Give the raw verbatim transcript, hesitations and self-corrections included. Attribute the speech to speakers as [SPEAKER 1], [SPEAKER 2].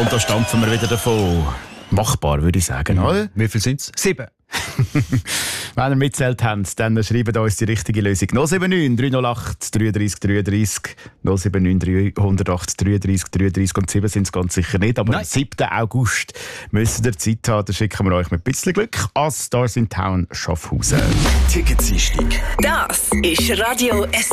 [SPEAKER 1] Und da stampfen wir wieder davon. Machbar, würde ich sagen, mhm. oder?
[SPEAKER 2] Wie viel sind es? Sieben.
[SPEAKER 1] Wenn ihr mitzählt habt, dann schreibt uns die richtige Lösung. null sieben neun, drei null acht, drei drei drei drei, null sieben neun, drei null acht, drei drei drei drei und sieben sind es ganz sicher nicht. Aber Nein. am siebten August müsst ihr Zeit haben, dann schicken wir euch mit ein bisschen Glück an Stars in Town Schaffhausen.
[SPEAKER 3] Ticketsdienstag.
[SPEAKER 4] Das ist Radio S